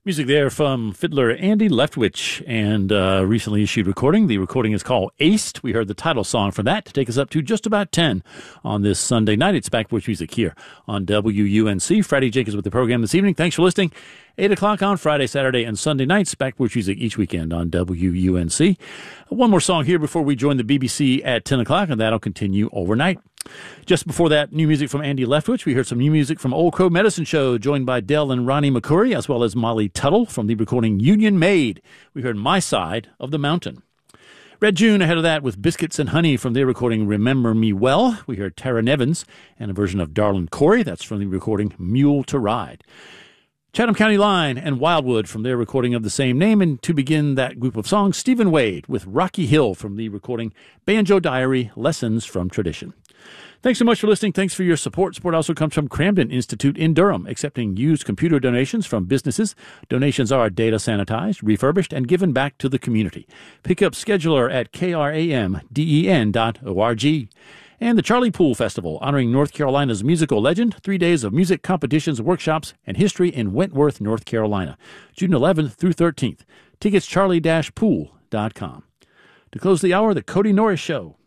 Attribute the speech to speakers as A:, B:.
A: Music there from fiddler Andy Leftwich and recently issued recording. The recording is called Aced. We heard the title song for that to take us up to just about 10 on this Sunday night. It's Backporch Music here on WUNC. Friday Jenkins with the program this evening. Thanks for listening. 8 o'clock on Friday, Saturday, and Sunday nights. Backporch Music each weekend on WUNC. One more song here before we join the BBC at 10 o'clock, and that'll continue overnight. Just before that, new music from Andy Leftwich. We heard some new music from Old Crow Medicine Show, joined by Dell and Ronnie McCurry, as well as Molly Tuttle from the recording Union Made. We heard My Side of the Mountain. Red June ahead of that with Biscuits and Honey from their recording Remember Me Well. We heard Tara Nevins and a version of Darlin' Corey. That's from the recording Mule to Ride. Chatham County Line and Wildwood from their recording of the same name. And to begin that group of songs, Stephen Wade with Rocky Hill from the recording Banjo Diary, Lessons from Tradition. Thanks so much for listening. Thanks for your support. Support also comes from Cramden Institute in Durham, accepting used computer donations from businesses. Donations are data sanitized, refurbished, and given back to the community. Pick up scheduler at kramden.org. And the Charlie Poole Festival, honoring North Carolina's musical legend. 3 days of music competitions, workshops, and history in Wentworth, North Carolina. June 11th through 13th. Tickets charlie-poole.com. To close the hour, the Cody Norris Show.